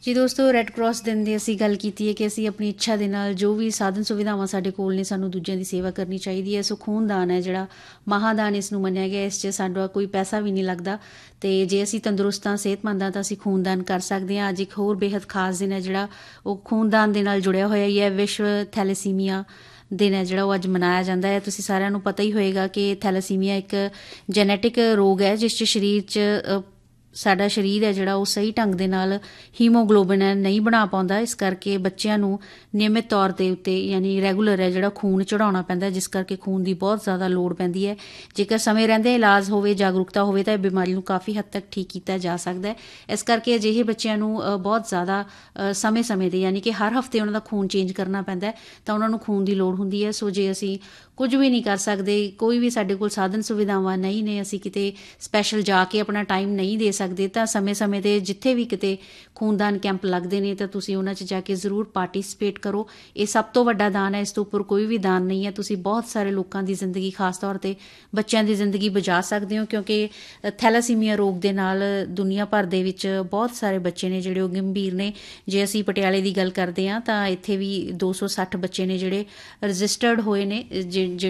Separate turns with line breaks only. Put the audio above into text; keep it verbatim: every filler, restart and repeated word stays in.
ਜੀ ਦੋਸਤੋ, red cross ਦਿਨ ਦੀ ਅਸੀਂ ਗੱਲ ਕੀਤੀ ਹੈ ਕਿ ਅਸੀਂ ਆਪਣੀ ਇੱਛਾ ਦੇ ਨਾਲ ਜੋ ਵੀ ਸਾਧਨ ਸੁਵਿਧਾਵਾਂ ਸਾਡੇ ਕੋਲ ਨੇ, ਸਾਨੂੰ ਦੂਜਿਆਂ ਦੀ ਸੇਵਾ ਕਰਨੀ ਚਾਹੀਦੀ ਹੈ। ਸੋ ਖੂਨਦਾਨ ਹੈ ਜਿਹੜਾ ਮਹਾਦਾਨ ਇਸ ਨੂੰ ਮੰਨਿਆ ਗਿਆ। ਇਸ 'ਚ ਸਾਡਾ ਕੋਈ ਪੈਸਾ ਵੀ ਨਹੀਂ ਲੱਗਦਾ ਅਤੇ ਜੇ ਅਸੀਂ ਤੰਦਰੁਸਤ ਹਾਂ, ਸਿਹਤਮੰਦ ਹਾਂ ਤਾਂ ਅਸੀਂ ਖੂਨਦਾਨ ਕਰ ਸਕਦੇ ਹਾਂ। ਅੱਜ ਇੱਕ ਹੋਰ ਬੇਹੱਦ ਖਾਸ ਦਿਨ ਹੈ ਜਿਹੜਾ ਉਹ ਖੂਨਦਾਨ ਦੇ ਨਾਲ ਜੁੜਿਆ ਹੋਇਆ ਹੀ ਹੈ। ਵਿਸ਼ਵ ਥੈਲੇਸੀਮੀਆ ਦਿਨ ਹੈ ਜਿਹੜਾ ਉਹ ਅੱਜ ਮਨਾਇਆ ਜਾਂਦਾ ਹੈ। ਤੁਸੀਂ ਸਾਰਿਆਂ ਨੂੰ ਪਤਾ ਹੀ ਹੋਏਗਾ ਕਿ ਥੈਲੇਸੀਮੀਆ ਇੱਕ ਜੈਨੇਟਿਕ ਰੋਗ ਹੈ ਜਿਸ 'ਚ ਸਰੀਰ 'ਚ ਸਾਡਾ ਸਰੀਰ ਹੈ ਜਿਹੜਾ ਉਹ ਸਹੀ ਢੰਗ ਦੇ ਨਾਲ ਹੀਮੋਗਲੋਬਿਨ ਹੈ ਨਹੀਂ ਬਣਾ ਪਾਉਂਦਾ। ਇਸ ਕਰਕੇ ਬੱਚਿਆਂ ਨੂੰ ਨਿਯਮਿਤ ਤੌਰ ਦੇ ਉੱਤੇ ਯਾਨੀ ਰੈਗੂਲਰ ਹੈ ਜਿਹੜਾ ਖੂਨ ਚੜਾਉਣਾ ਪੈਂਦਾ, ਜਿਸ ਕਰਕੇ ਖੂਨ ਦੀ ਬਹੁਤ ਜ਼ਿਆਦਾ ਲੋੜ ਪੈਂਦੀ ਹੈ। ਜੇਕਰ ਸਮੇਂ ਰਹਿੰਦੇ ਇਲਾਜ ਹੋਵੇ, ਜਾਗਰੂਕਤਾ ਹੋਵੇ ਤਾਂ ਇਹ ਬਿਮਾਰੀ ਨੂੰ ਕਾਫੀ ਹੱਦ ਤੱਕ ਠੀਕ ਕੀਤਾ ਜਾ ਸਕਦਾ ਹੈ। ਇਸ ਕਰਕੇ ਅਜਿਹੇ ਬੱਚਿਆਂ ਨੂੰ ਬਹੁਤ ਜ਼ਿਆਦਾ ਸਮੇਂ ਸਮੇਂ 'ਤੇ ਯਾਨੀ ਕਿ ਹਰ ਹਫ਼ਤੇ ਉਹਨਾਂ ਦਾ ਖੂਨ ਚੇਂਜ ਕਰਨਾ ਪੈਂਦਾ ਤਾਂ ਉਹਨਾਂ ਨੂੰ ਖੂਨ ਦੀ ਲੋੜ ਹੁੰਦੀ ਹੈ। ਸੋ ਜੇ ਅਸੀਂ ਕੁਝ ਵੀ ਨਹੀਂ ਕਰ ਸਕਦੇ, ਕੋਈ ਵੀ ਸਾਡੇ ਕੋਲ ਸਾਧਨ ਸੁਵਿਧਾਵਾਂ ਨਹੀਂ ਨੇ, ਅਸੀਂ ਕਿਤੇ ਸਪੈਸ਼ਲ ਜਾ ਕੇ ਆਪਣਾ ਟਾਈਮ ਨਹੀਂ ਦੇ ਸਕਦੇ ਤਾਂ ਸਮੇਂ ਸਮੇਂ 'ਤੇ ਜਿੱਥੇ ਵੀ ਕਿਤੇ ਖੂਨਦਾਨ ਕੈਂਪ ਲੱਗਦੇ ਨੇ ਤਾਂ ਤੁਸੀਂ ਉਹਨਾਂ 'ਚ ਜਾ ਕੇ ਜ਼ਰੂਰ ਪਾਰਟੀਸਪੇਟ ਕਰੋ। ਇਹ ਸਭ ਤੋਂ ਵੱਡਾ ਦਾਨ ਹੈ, ਇਸ ਤੋਂ ਉੱਪਰ ਕੋਈ ਵੀ ਦਾਨ ਨਹੀਂ ਹੈ। ਤੁਸੀਂ ਬਹੁਤ ਸਾਰੇ ਲੋਕਾਂ ਦੀ ਜ਼ਿੰਦਗੀ, ਖਾਸ ਤੌਰ 'ਤੇ ਬੱਚਿਆਂ ਦੀ ਜ਼ਿੰਦਗੀ ਬਚਾ ਸਕਦੇ ਹੋ, ਕਿਉਂਕਿ ਥੈਲਾਸੀਮੀਆ ਰੋਗ ਦੇ ਨਾਲ ਦੁਨੀਆ ਭਰ ਦੇ ਵਿੱਚ ਬਹੁਤ ਸਾਰੇ ਬੱਚੇ ਨੇ ਜਿਹੜੇ ਉਹ ਗੰਭੀਰ ਨੇ। ਜੇ ਅਸੀਂ ਪਟਿਆਲੇ ਦੀ ਗੱਲ ਕਰਦੇ ਹਾਂ ਤਾਂ ਇੱਥੇ ਵੀ ਦੋ ਸੌ ਸੱਠ ਬੱਚੇ ਨੇ ਜਿਹੜੇ ਰਜਿਸਟਰਡ ਹੋਏ ਨੇ, ਜਿਹੜੇ